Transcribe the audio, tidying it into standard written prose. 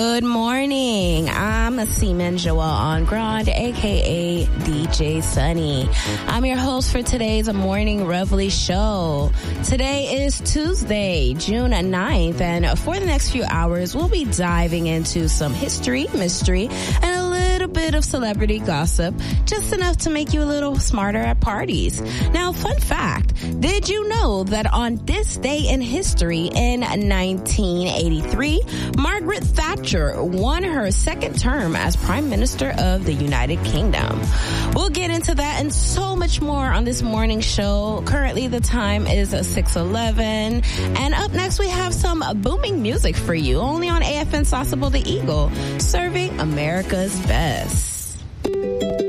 Good morning. I'm Seaman Joelle on Grand, aka DJ Sunny. I'm your host for today's Morning Reveille show. Today is Tuesday, June 9th, and for the next few hours, we'll be diving into some history, mystery, and a little bit of celebrity gossip, just enough to make you a little smarter at parties. Now, fun fact, did you know that on this day in history in 1983, Margaret Thatcher won her second term as Prime Minister of the United Kingdom? We'll get into that and so much more on this morning show. Currently, the time is 6:11, and up next we have some booming music for you, only on AFN Sauceable the Eagle, serving America's best.